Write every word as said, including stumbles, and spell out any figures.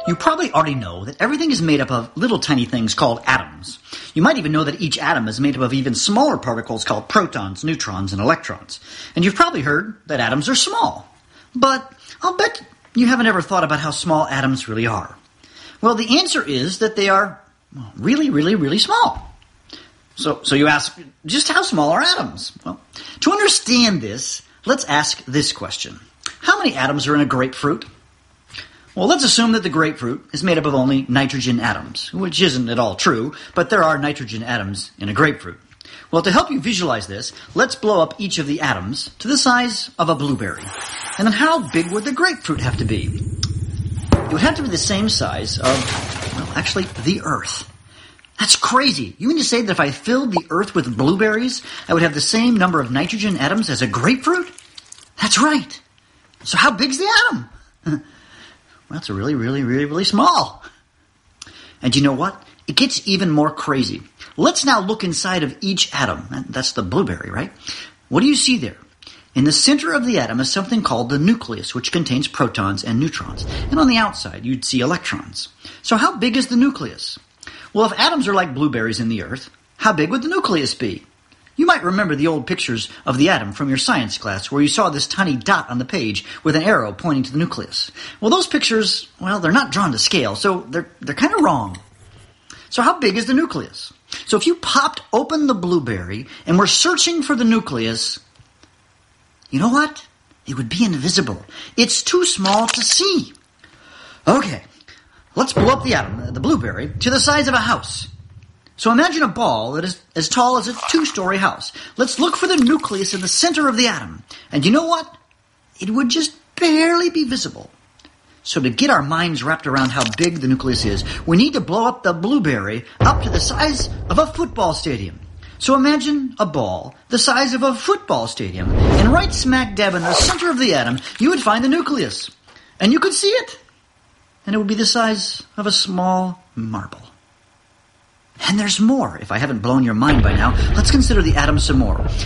You probably already know that everything is made up of little tiny things called atoms. You might even know that each atom is made up of even smaller particles called protons, neutrons, and electrons. And you've probably heard that atoms are small. But I'll bet you haven't ever thought about how small atoms really are. Well, the answer is that they are really, really, really small. So, so you ask, just how small are atoms? Well, to understand this, let's ask this question. How many atoms are in a grapefruit? Well, let's assume that the grapefruit is made up of only nitrogen atoms, which isn't at all true, but there are nitrogen atoms in a grapefruit. Well, to help you visualize this, let's blow up each of the atoms to the size of a blueberry. And then how big would the grapefruit have to be? It would have to be the same size of, well, actually, the Earth. That's crazy. You mean to say that if I filled the Earth with blueberries, I would have the same number of nitrogen atoms as a grapefruit? That's right. So how big's the atom? Well, it's really, really, really, really small. And you know what? It gets even more crazy. Let's now look inside of each atom. That's the blueberry, right? What do you see there? In the center of the atom is something called the nucleus, which contains protons and neutrons. And on the outside, you'd see electrons. So how big is the nucleus? Well, if atoms are like blueberries in the Earth, how big would the nucleus be? You might remember the old pictures of the atom from your science class where you saw this tiny dot on the page with an arrow pointing to the nucleus. Well, those pictures, well, they're not drawn to scale, so they're they're kind of wrong. So how big is the nucleus? So if you popped open the blueberry and were searching for the nucleus, you know what? It would be invisible. It's too small to see. Okay, let's blow up the atom, the blueberry, to the size of a house. So imagine a ball that is as tall as a two-story house. Let's look for the nucleus in the center of the atom. And you know what? It would just barely be visible. So to get our minds wrapped around how big the nucleus is, we need to blow up the blueberry up to the size of a football stadium. So imagine a ball the size of a football stadium, and right smack dab in the center of the atom, you would find the nucleus. And you could see it. And it would be the size of a small marble. And there's more. If I haven't blown your mind by now, let's consider the atom some more.